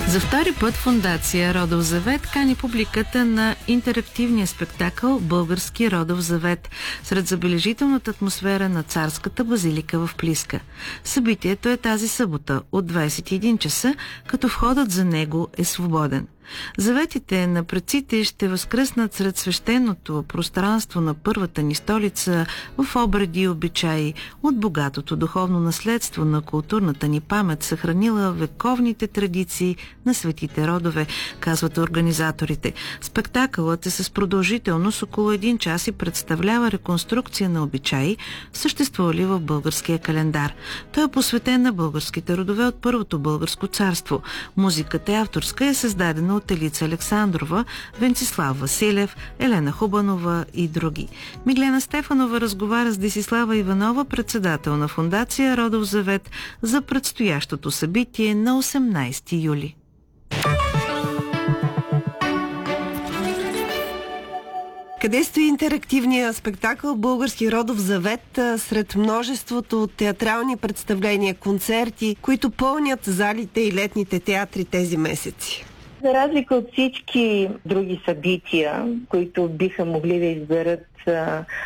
За втори път Фондация Родов завет кани публиката на интерактивния спектакъл «Български Родов завет» сред забележителната атмосфера на Царската базилика в Плиска. Събитието е тази събота от 21 часа, като входът за него е свободен. Заветите на предците ще възкръснат сред свещеното пространство на първата ни столица в обреди и обичаи от богатото духовно наследство на културната ни памет, съхранила вековните традиции на светите родове, казват организаторите. Спектакълът е с продължителност около 1 час и представлява реконструкция на обичаи, съществували в българския календар. Той е посветен на българските родове от Първото българско царство. Музиката е авторска и е създадена от Елица Александрова, Венцислав Василев, Елена Хубанова и други. Миглена Стефанова разговаря с Десислава Иванова, председател на Фондация Родов завет, за предстоящото събитие на 18 юли. Къде стои интерактивния спектакъл «Български Родов завет» сред множеството театрални представления, концерти, които пълнят залите и летните театри тези месеци? За разлика от всички други събития, които биха могли да изберат